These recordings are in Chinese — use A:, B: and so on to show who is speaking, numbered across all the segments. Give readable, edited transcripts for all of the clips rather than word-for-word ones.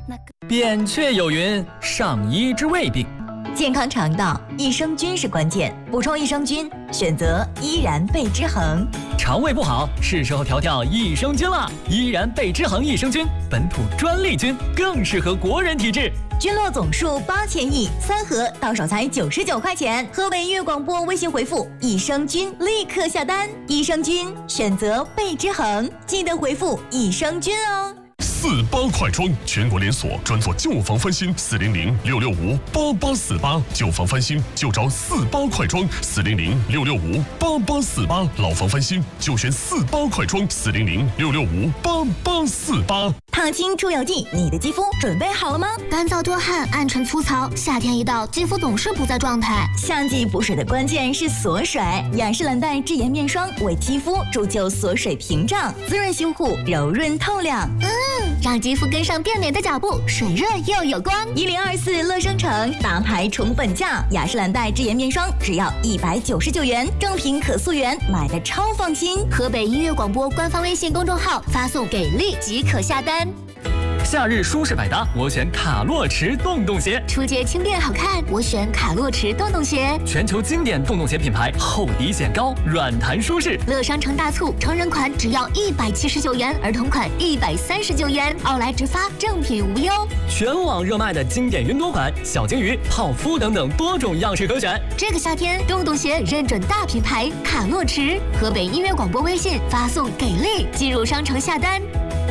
A: 扁鹊有云：上医之未病。
B: 健康肠道，益生菌是关键。补充益生菌，选择依然贝之恒。
A: 肠胃不好，是时候调调益生菌了。依然贝之恒益生菌，本土专利菌，更适合国人体质。
B: 菌落总数8000亿，3盒到手才99块钱。河北音乐广播微信回复“益生菌”立刻下单。益生菌选择贝之恒，记得回复“益生菌”哦。
C: 48快装全国连锁，专做旧房翻新，400-665-8848，旧房翻新就找48快装，400-665-8848，老房翻新就选48快装，400-665-8848。
B: 烫青出油剂，你的肌肤准备好了吗？
D: 干燥多汗、暗沉粗糙，夏天一到，肌肤总是不在状态。
B: 夏季补水的关键是锁水，雅诗兰黛智妍面霜为肌肤铸就锁水屏障，滋润修护，柔润透亮。
D: 让肌肤跟上变美的脚步，水润又有光。
B: 1024乐生城大牌宠本价，雅诗兰黛智妍面霜只要199元，正品可溯源，买的超放心。
D: 河北音乐广播官方微信公众号发送给力即可下单。
A: 夏日舒适百搭，我选卡洛驰洞洞鞋。
D: 出街轻便好看，我选卡洛驰洞洞鞋。
A: 全球经典洞洞鞋品牌，厚底显高，软弹舒适。
D: 乐商城大促，成人款只要179元，儿童款139元，奥莱直发，正品无忧。
A: 全网热卖的经典云朵款、小金鱼、泡芙等等多种样式可选。
D: 这个夏天，洞洞鞋认准大品牌卡洛驰。河北音乐广播微信发送给力，进入商城下单。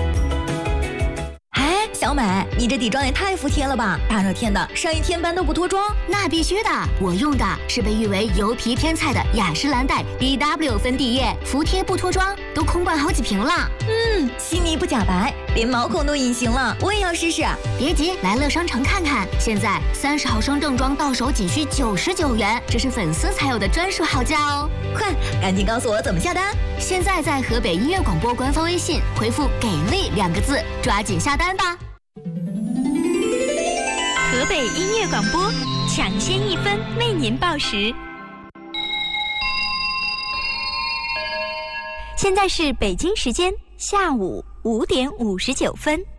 B: 小美，你这底妆也太服帖了吧！大热天的，上一天班都不脱妆？
D: 那必须的，我用的是被誉为油皮天菜的雅诗兰黛 BW 粉底液，服帖不脱妆，都空灌好几瓶了。
B: 细腻不假白，连毛孔都隐形了，我也要试试。
D: 别急，来乐商城看看，现在30毫升正装到手仅需99元，这是粉丝才有的专属好价哦！
B: 快，赶紧告诉我怎么下单！
D: 现在在河北音乐广播官方微信回复“给力”2个字，抓紧下单吧！
E: 河北音乐广播，抢先1分为您报时。现在是北京时间下午5点59分。